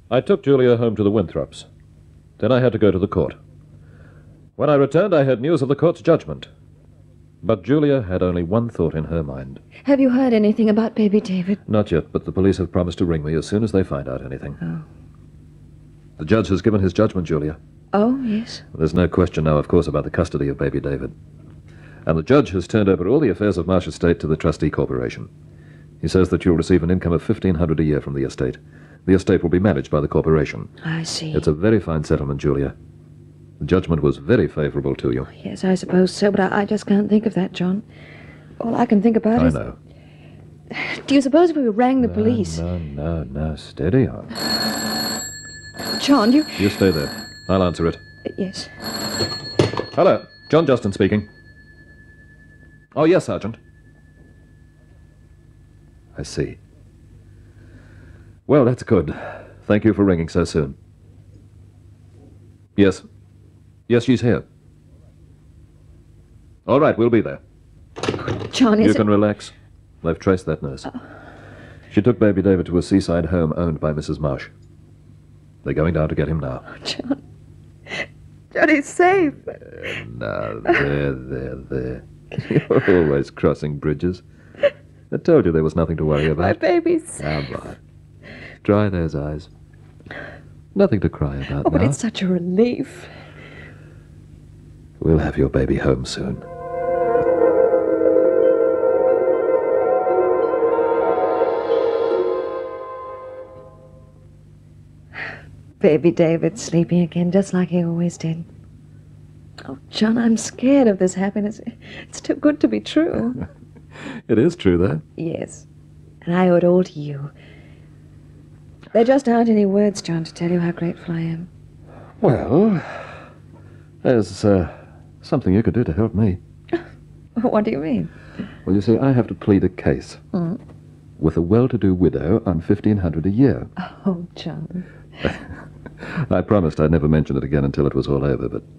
I took Julia home to the Winthrops. Then I had to go to the court. When I returned, I had news of the court's judgment. But Julia had only one thought in her mind. Have you heard anything about baby David? Not yet, but the police have promised to ring me as soon as they find out anything. Oh. The judge has given his judgment, Julia. Oh, yes. There's no question now, of course, about the custody of baby David. And the judge has turned over all the affairs of Marsh Estate to the trustee corporation. He says that you'll receive an income of $1,500 a year from the estate. The estate will be managed by the corporation. I see. It's a very fine settlement, Julia. The judgment was very favorable to you. Yes, I suppose so, but I just can't think of that, John. All I can think about is... I know. Do you suppose if we rang the police... No. Steady on. John, you... You stay there. I'll answer it. Yes. Hello. John Justin speaking. Oh, yes, Sergeant. I see. Well, that's good. Thank you for ringing so soon. Yes. Yes, she's here. All right, we'll be there. John, You can relax. I've traced that nurse. She took baby David to a seaside home owned by Mrs. Marsh. They're going down to get him now. John. John, he's safe. Now, there. You're always crossing bridges. I told you there was nothing to worry My about. baby's... Come on. Dry those eyes. Nothing to cry about Oh, but now. it's such a relief. We'll have your baby home soon. Baby David's sleeping again, just like he always did. Oh, John, I'm scared of this happiness. It's too good to be true. It is true, though. Yes, and I owe it all to you. There just aren't any words, John, to tell you how grateful I am. Well, there's something you could do to help me. What do you mean? Well, you see, I have to plead a case with a well-to-do widow on $1,500 a year. Oh, John. I promised I'd never mention it again until it was all over, but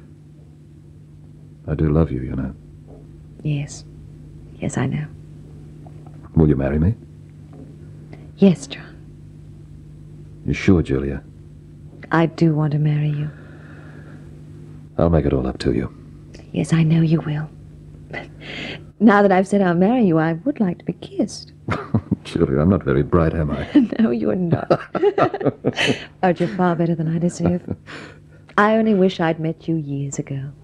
I do love you, you know. Yes. Yes, I know. Will you marry me? Yes, John. You sure, Julia? I do want to marry you. I'll make it all up to you. Yes, I know you will. Now that I've said I'll marry you, I would like to be kissed. Julia, I'm not very bright, am I? No, you're not. But you're far better than I deserve. I only wish I'd met you years ago.